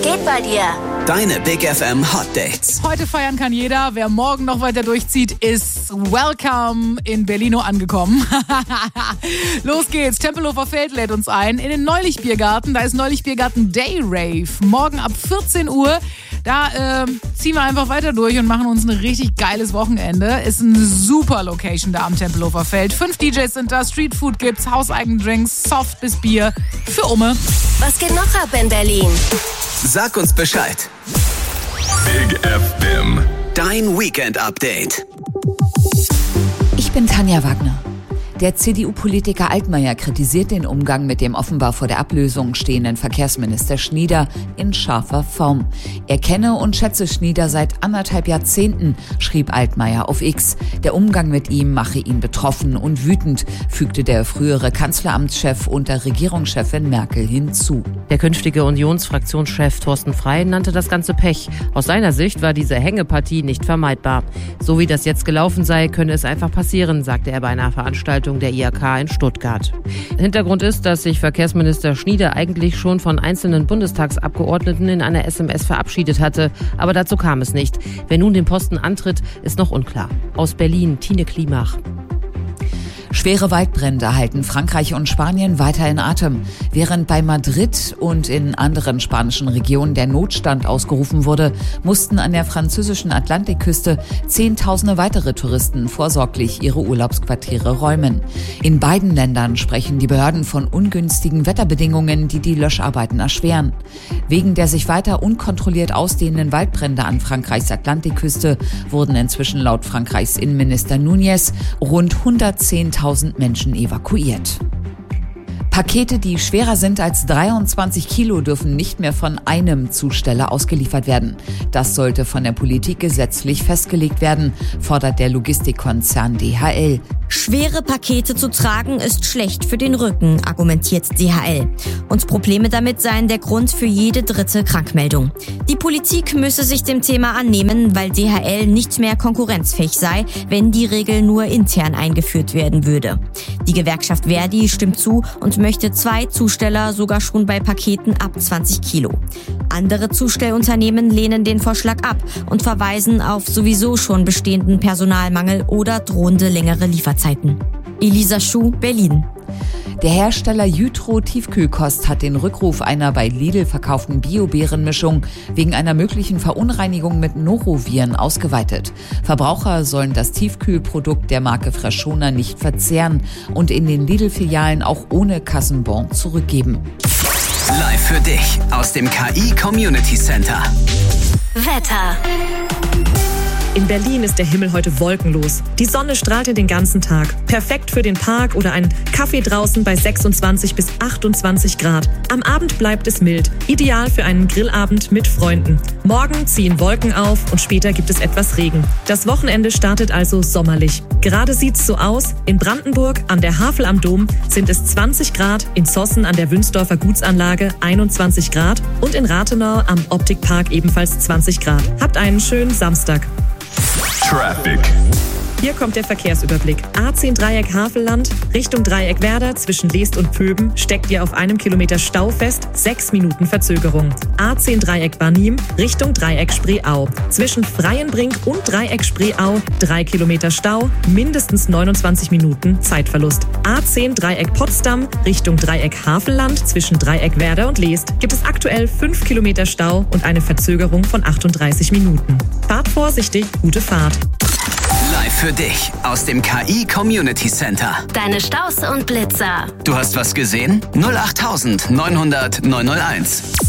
geht bei dir? Deine Big FM Hot Dates. Heute feiern kann jeder. Wer morgen noch weiter durchzieht, ist welcome in Berlino angekommen. Los geht's. Tempelhofer Feld lädt uns ein in den Neulich-Biergarten. Da ist Neulich-Biergarten Day Rave. Morgen ab 14 Uhr. Da ziehen wir einfach weiter durch und machen uns ein richtig geiles Wochenende. Ist eine super Location da am Tempelhofer Feld. 5 DJs sind da, Streetfood gibt's, hauseigenen Drinks, Soft bis Bier für Umme. Was geht noch ab in Berlin? Sag uns Bescheid. Big FM. Dein Weekend-Update. Ich bin Tanja Wagner. Der CDU-Politiker Altmaier kritisiert den Umgang mit dem offenbar vor der Ablösung stehenden Verkehrsminister Schnieder in scharfer Form. Er kenne und schätze Schnieder seit 1,5 Jahrzehnten, schrieb Altmaier auf X. Der Umgang mit ihm mache ihn betroffen und wütend, fügte der frühere Kanzleramtschef unter Regierungschefin Merkel hinzu. Der künftige Unionsfraktionschef Thorsten Frey nannte das Ganze Pech. Aus seiner Sicht war diese Hängepartie nicht vermeidbar. So wie das jetzt gelaufen sei, könne es einfach passieren, sagte er bei einer Veranstaltung der IHK in Stuttgart. Hintergrund ist, dass sich Verkehrsminister Schnieder eigentlich schon von einzelnen Bundestagsabgeordneten in einer SMS verabschiedet hatte. Aber dazu kam es nicht. Wer nun den Posten antritt, ist noch unklar. Aus Berlin, Tine Klimach. Schwere Waldbrände halten Frankreich und Spanien weiter in Atem. Während bei Madrid und in anderen spanischen Regionen der Notstand ausgerufen wurde, mussten an der französischen Atlantikküste Zehntausende weitere Touristen vorsorglich ihre Urlaubsquartiere räumen. In beiden Ländern sprechen die Behörden von ungünstigen Wetterbedingungen, die die Löscharbeiten erschweren. Wegen der sich weiter unkontrolliert ausdehnenden Waldbrände an Frankreichs Atlantikküste wurden inzwischen laut Frankreichs Innenminister Núñez rund 110.000 Menschen evakuiert. Pakete, die schwerer sind als 23 Kilo, dürfen nicht mehr von einem Zusteller ausgeliefert werden. Das sollte von der Politik gesetzlich festgelegt werden, fordert der Logistikkonzern DHL. Schwere Pakete zu tragen ist schlecht für den Rücken, argumentiert DHL. Und Probleme damit seien der Grund für jede dritte Krankmeldung. Die Politik müsse sich dem Thema annehmen, weil DHL nicht mehr konkurrenzfähig sei, wenn die Regel nur intern eingeführt werden würde. Die Gewerkschaft Verdi stimmt zu und möchte 2 Zusteller sogar schon bei Paketen ab 20 Kilo. Andere Zustellunternehmen lehnen den Vorschlag ab und verweisen auf sowieso schon bestehenden Personalmangel oder drohende längere Lieferzeiten. Elisa Schuh, Berlin. Der Hersteller Jytro Tiefkühlkost hat den Rückruf einer bei Lidl verkauften Bio-Beerenmischung wegen einer möglichen Verunreinigung mit Noroviren ausgeweitet. Verbraucher sollen das Tiefkühlprodukt der Marke Freshona nicht verzehren und in den Lidl-Filialen auch ohne Kassenbon zurückgeben. Live für dich aus dem KI Community Center. Wetter. In Berlin ist der Himmel heute wolkenlos. Die Sonne strahlte den ganzen Tag. Perfekt für den Park oder einen Kaffee draußen bei 26 bis 28 Grad. Am Abend bleibt es mild. Ideal für einen Grillabend mit Freunden. Morgen ziehen Wolken auf und später gibt es etwas Regen. Das Wochenende startet also sommerlich. Gerade sieht's so aus. In Brandenburg an der Havel am Dom sind es 20 Grad, in Zossen an der Wünsdorfer Gutsanlage 21 Grad und in Rathenau am Optikpark ebenfalls 20 Grad. Habt einen schönen Samstag. Traffic. Hier kommt der Verkehrsüberblick. A10 Dreieck Havelland, Richtung Dreieck Werder zwischen Leest und Pöben steckt ihr auf 1 Kilometer Stau fest, 6 Minuten Verzögerung. A10 Dreieck Barnim, Richtung Dreieck Spreeau. Zwischen Freienbrink und Dreieck Spreeau 3 Kilometer Stau, mindestens 29 Minuten Zeitverlust. A10 Dreieck Potsdam, Richtung Dreieck Havelland zwischen Dreieck Werder und Leest gibt es aktuell 5 Kilometer Stau und eine Verzögerung von 38 Minuten. Fahrt vorsichtig, gute Fahrt. Live für dich aus dem KI Community Center. Deine Staus und Blitzer. Du hast was gesehen? 08900 901.